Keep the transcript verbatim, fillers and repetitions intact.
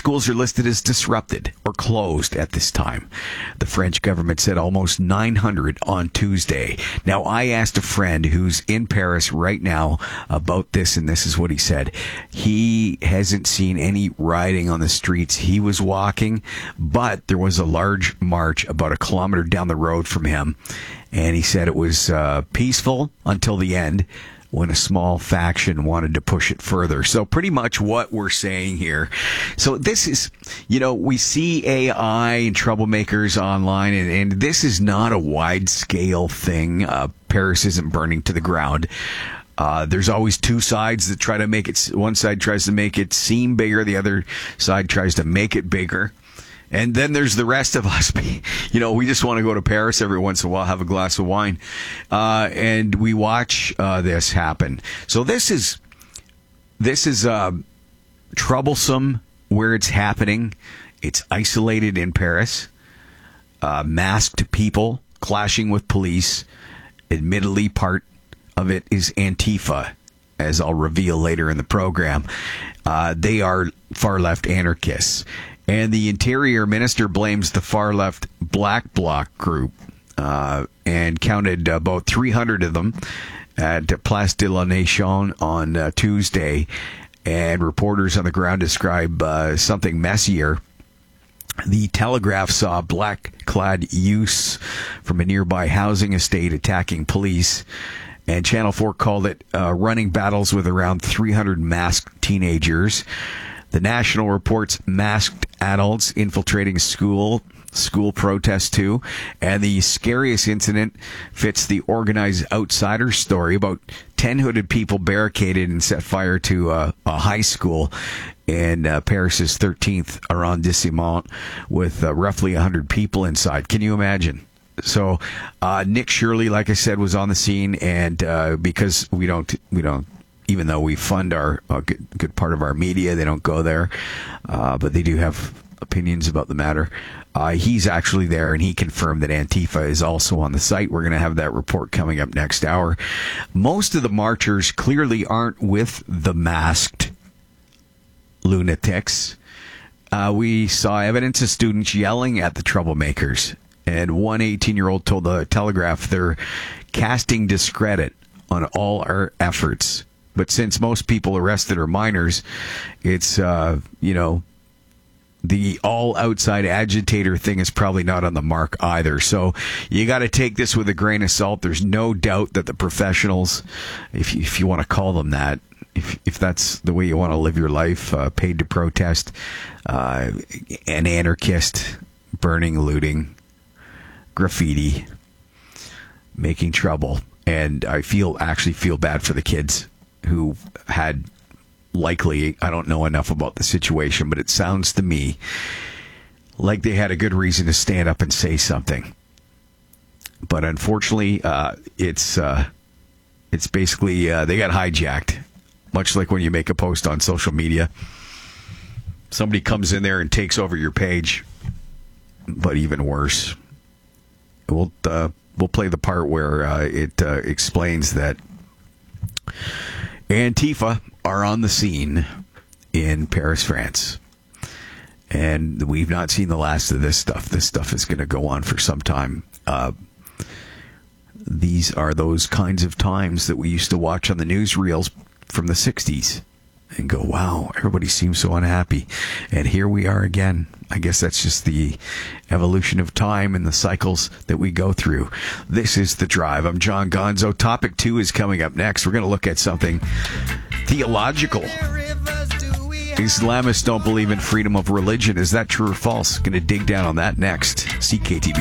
schools are listed as disrupted or closed at this time. The French government said almost nine hundred on Tuesday. Now, I asked a friend who's in Paris right now about this, and this is what he said. He hasn't seen any rioting on the streets. He was walking, but there was a large march about a kilometer down the road from him, and he said it was uh, peaceful until the end, when a small faction wanted to push it further. So pretty much what we're saying here. So this is, you know, we see A I and troublemakers online, and, and this is not a wide-scale thing. Uh, Paris isn't burning to the ground. Uh, there's always two sides that try to make it, one side tries to make it seem bigger, the other side tries to make it bigger. And then there's the rest of us. You know, we just want to go to Paris every once in a while, have a glass of wine, uh, and we watch uh, this happen. So this is this is uh, troublesome where it's happening. It's isolated in Paris. Uh, masked people clashing with police. Admittedly, part of it is Antifa, as I'll reveal later in the program. Uh, they are far-left anarchists. And the Interior Minister blames the far-left Black Bloc group uh, and counted about three hundred of them at Place de la Nation on uh, Tuesday. And reporters on the ground describe uh, something messier. The Telegraph saw black-clad youths from a nearby housing estate attacking police. And Channel four called it uh, running battles with around three hundred masked teenagers. The National reports masked adults infiltrating school, school protests too. And the scariest incident fits the organized outsider story. About ten hooded people barricaded and set fire to uh, a high school in uh, Paris's thirteenth arrondissement with uh, roughly one hundred people inside. Can you imagine? So uh, Nick Shirley, like I said, was on the scene, and uh, because we don't, we don't, even though we fund our a good, good part of our media, they don't go there, uh, but they do have opinions about the matter. Uh, he's actually there, and he confirmed that Antifa is also on the site. We're going to have that report coming up next hour. Most of the marchers clearly aren't with the masked lunatics. Uh, we saw evidence of students yelling at the troublemakers. And one eighteen-year-old told the Telegraph they're casting discredit on all our efforts. But since most people arrested are minors, it's, uh, you know, the all-outside agitator thing is probably not on the mark either. So you got to take this with a grain of salt. There's no doubt that the professionals, if you, if you want to call them that, if if that's the way you want to live your life, uh, paid to protest, uh, an anarchist, burning, looting, graffiti, making trouble. And I feel actually feel bad for the kids who had likely, I don't know enough about the situation, but it sounds to me like they had a good reason to stand up and say something. But unfortunately, uh, it's uh, it's basically, uh, they got hijacked, much like when you make a post on social media. Somebody comes in there and takes over your page, but even worse. We'll uh, we'll play the part where uh, it uh, explains that Antifa are on the scene in Paris, France. And we've not seen the last of this stuff. This stuff is going to go on for some time. Uh, these are those kinds of times that we used to watch on the newsreels from the sixties and go, wow, everybody seems so unhappy. And here we are again. I guess that's just the evolution of time and the cycles that we go through. This is The Drive. I'm John Gonzo. Topic two is coming up next. We're going to look at something theological. Islamists don't believe in freedom of religion. Is that true or false? Going to dig down on that next. C K T V.